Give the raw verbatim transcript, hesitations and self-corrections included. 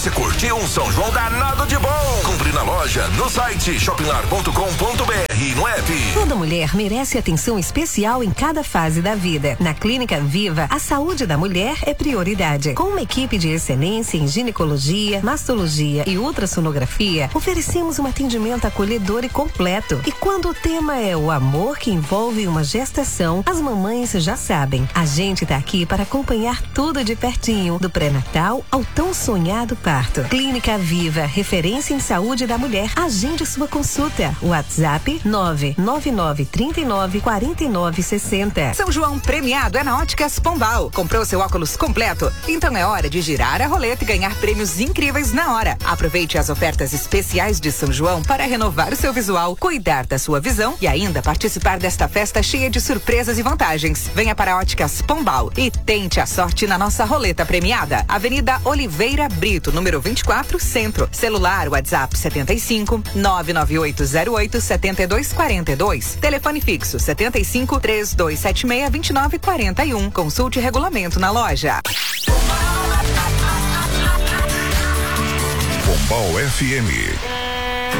Você curtiu um São João danado de bom? Compre na loja, no site shoppinglar ponto com ponto br e no app. Toda mulher merece atenção especial em cada fase da vida. Na Clínica Viva, a saúde da mulher é prioridade. Com uma equipe de excelência em ginecologia, mastologia e ultrassonografia, oferecemos um atendimento acolhedor e completo. E quando o tema é o amor que envolve uma gestação, as mamães já sabem. A gente tá aqui para acompanhar tudo de pertinho, do pré-natal ao tão sonhado parto. Clínica Viva, referência em saúde da mulher. Agende sua consulta. WhatsApp nove nove nove, três nove, quatro nove seis zero. São João premiado é na Óticas Pombal. Comprou seu óculos completo? Então é hora de girar a roleta e ganhar prêmios incríveis na hora. Aproveite as ofertas especiais de São João para renovar o seu visual, cuidar da sua visão e ainda participar desta festa cheia de surpresas e vantagens. Venha para Óticas Pombal e tente a sorte na nossa roleta premiada. Avenida Oliveira Brito, número vinte e quatro, Centro. Celular WhatsApp setenta e cinco, nove nove oito zero oito, sete dois quatro dois. Telefone fixo setenta e cinco, três dois sete seis, dois nove quatro um. Consulte regulamento na loja. Pombal F M.